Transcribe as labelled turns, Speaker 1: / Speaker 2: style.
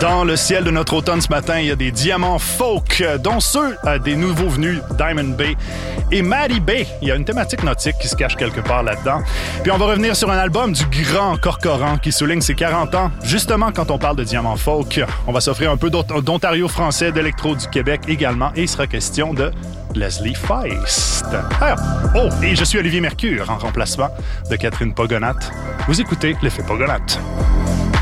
Speaker 1: Dans le ciel de notre automne ce matin, il y a des diamants folk, dont ceux des nouveaux venus Diamond Bay et Maddie Bay. Il y a une thématique nautique qui se cache quelque part là-dedans. Puis on va revenir sur un album du grand Corcoran qui souligne ses 40 ans. Justement, quand on parle de diamants folk, on va s'offrir un peu d'Ontario français, d'électro du Québec également, et il sera question de Leslie Feist. Alors, et je suis Olivier Mercure, en remplacement de Catherine Pogonat. Vous écoutez l'effet Pogonat.